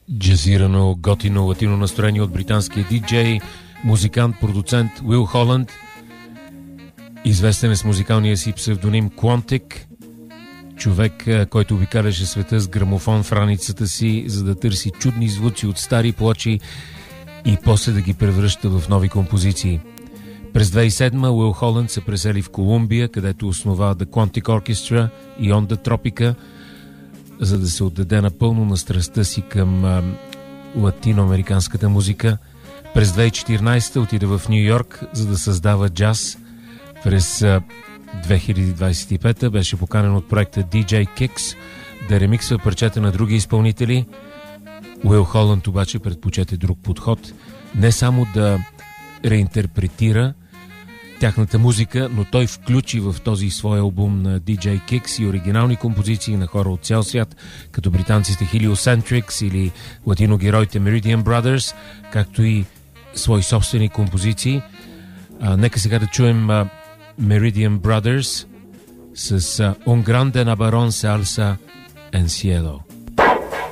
Джазирано, готино, латино настроение от британския диджей, музикант, продуцент Уил Холанд, известен е с музикалния си псевдоним Quantic, човек, който обикаляше света с грамофон в раницата си, за да търси чудни звуци от стари плочи и после да ги превръща в нови композиции. През 2007 Уил Холанд се пресели в Колумбия, където основа The Quantic Orchestra и Onda Tropica, за да се отдаде напълно на страстта си към латиноамериканската музика. През 2014 отиде в Ню Йорк, за да създава джаз. През 2025 беше поканен от проекта DJ Kicks да ремиксва парчета на други изпълнители. Уил Холанд обаче предпочете друг подход. Не само да реинтерпретира тяхната музика, но той включи в този свой албум на DJ Kicks и оригинални композиции на хора от цял свят, като британците Heliocentrics или латиногероите Meridian Brothers, както и свои собствени композиции. Нека сега да чуем Meridian Brothers с Un grande navarón se alza en cielo.